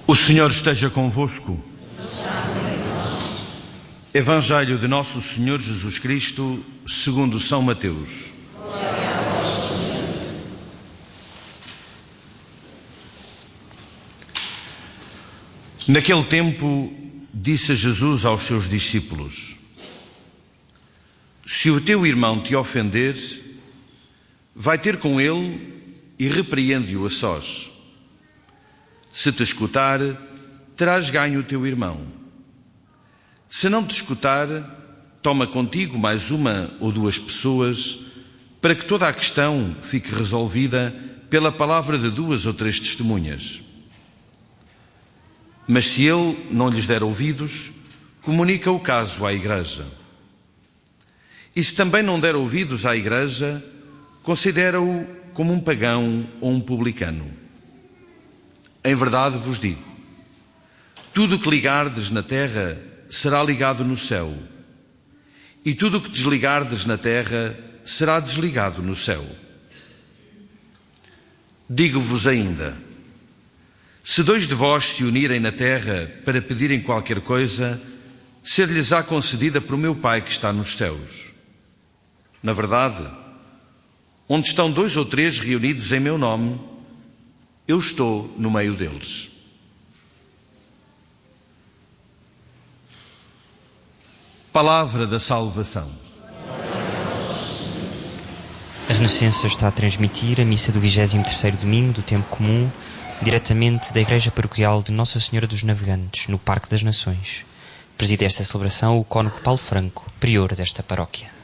O Senhor esteja convosco. Evangelho de Nosso Senhor Jesus Cristo, segundo São Mateus. Naquele tempo, disse Jesus aos seus discípulos: se o teu irmão te ofender, vai ter com ele e repreende-o a sós. Se te escutar, terás ganho o teu irmão. Se não te escutar, toma contigo mais uma ou duas pessoas, para que toda a questão fique resolvida pela palavra de duas ou três testemunhas. Mas se ele não lhes der ouvidos, comunica o caso à Igreja. E se também não der ouvidos à Igreja, considera-o como um pagão ou um publicano. Em verdade vos digo, tudo o que ligardes na terra será ligado no céu, e tudo o que desligardes na terra será desligado no céu. Digo-vos ainda, se dois de vós se unirem na terra para pedirem qualquer coisa, ser-lhes-á concedida por meu Pai que está nos céus. Na verdade, onde estão dois ou três reunidos em meu nome, eu estou no meio deles. Palavra da salvação. A Renascença está a transmitir a missa do 23º domingo do tempo comum, diretamente da Igreja Paroquial de Nossa Senhora dos Navegantes, no Parque das Nações. Preside esta celebração o cônego Paulo Franco, prior desta paróquia.